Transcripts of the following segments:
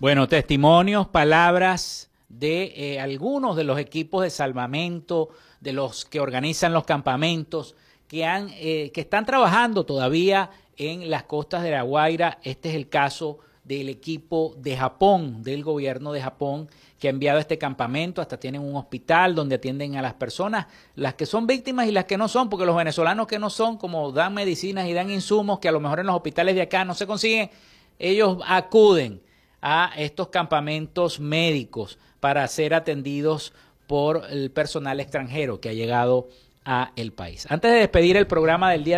Bueno, testimonios, palabras de algunos de los equipos de salvamento, de los que organizan los campamentos, que están trabajando todavía en las costas de La Guaira. Este es el caso del equipo de Japón, del gobierno de Japón, que ha enviado este campamento. Hasta tienen un hospital donde atienden a las personas, las que son víctimas y las que no son, porque los venezolanos que no son, como dan medicinas y dan insumos que a lo mejor en los hospitales de acá no se consiguen, ellos acuden a estos campamentos médicos para ser atendidos por el personal extranjero que ha llegado a el país. Antes de despedir el programa del día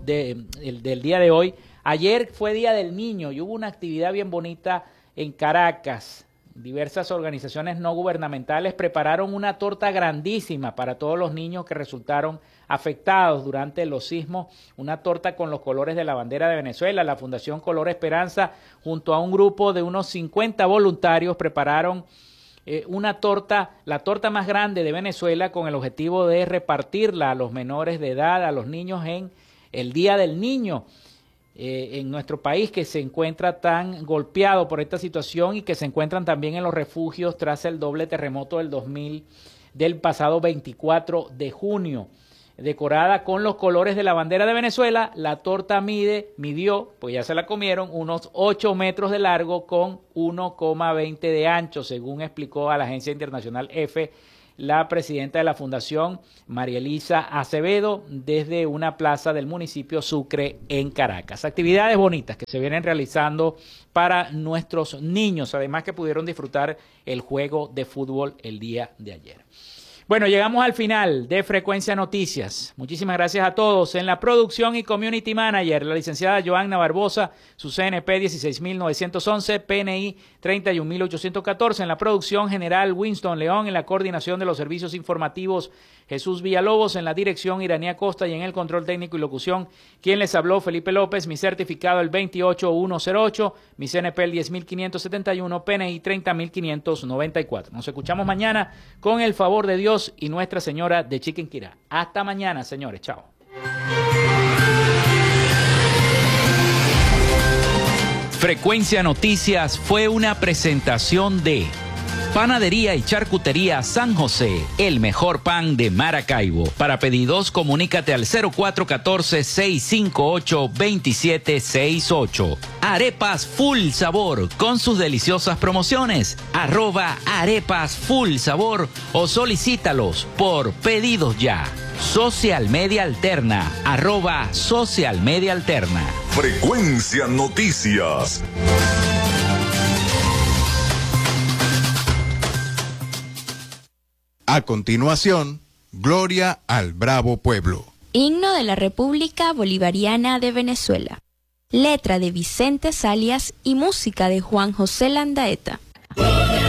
de hoy, ayer fue Día del Niño y hubo una actividad bien bonita en Caracas. Diversas organizaciones no gubernamentales prepararon una torta grandísima para todos los niños que resultaron afectados durante los sismos, una torta con los colores de la bandera de Venezuela. La Fundación Color Esperanza, junto a un grupo de unos 50 voluntarios, prepararon una torta, la torta más grande de Venezuela, con el objetivo de repartirla a los menores de edad, a los niños en el Día del Niño. En nuestro país, que se encuentra tan golpeado por esta situación y que se encuentran también en los refugios tras el doble terremoto del pasado 24 de junio. Decorada con los colores de la bandera de Venezuela, la torta midió, pues ya se la comieron, unos 8 metros de largo con 1,20 de ancho, según explicó a la agencia internacional EFE la presidenta de la Fundación, María Elisa Acevedo, desde una plaza del municipio Sucre en Caracas. Actividades bonitas que se vienen realizando para nuestros niños, además que pudieron disfrutar el juego de fútbol el día de ayer. Bueno, llegamos al final de Frecuencia Noticias. Muchísimas gracias a todos. En la producción y community manager, la licenciada Joanna Barbosa, su CNP 16911, PNI 31814. En la producción general, Winston León. En la coordinación de los servicios informativos, Jesús Villalobos. En la dirección, Iranía Costa. Y en el control técnico y locución, quien les habló, Felipe López. Mi certificado el 28108, mi CNP el 10571, PNI 30594. Nos escuchamos mañana con el favor de Dios y Nuestra Señora de Chiquinquirá. Hasta mañana, señores. Chao. Frecuencia Noticias fue una presentación de Panadería y Charcutería San José, el mejor pan de Maracaibo. Para pedidos, comunícate al 0414-658-2768. Arepas Full Sabor, con sus deliciosas promociones. @arepas Full Sabor o solicítalos por pedidos ya. Social Media Alterna, @Social Media Alterna. Frecuencia Noticias. A continuación, Gloria al Bravo Pueblo. Himno de la República Bolivariana de Venezuela. Letra de Vicente Salias y música de Juan José Landaeta.